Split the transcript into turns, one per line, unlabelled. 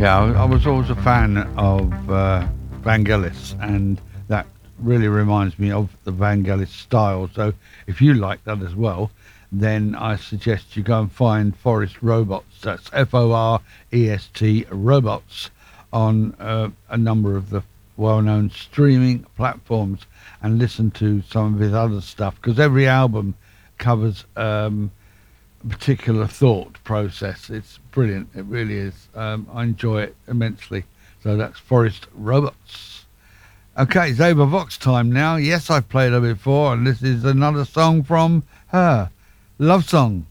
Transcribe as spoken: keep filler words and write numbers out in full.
Yeah, I, I was always a fan of uh, Vangelis, and that really reminds me of the Vangelis style. So if you like that as well, then I suggest you go and find Forest Robots. That's F O R E S T Robots on uh, a number of the well-known streaming platforms, and listen to some of his other stuff, because every album covers um, a particular thought process. It's brilliant. It really is. Um, I enjoy it immensely. So that's Forest Robots. Okay, it's Ava Vox time now. Yes, I've played her before, and this is another song from her. Love Song.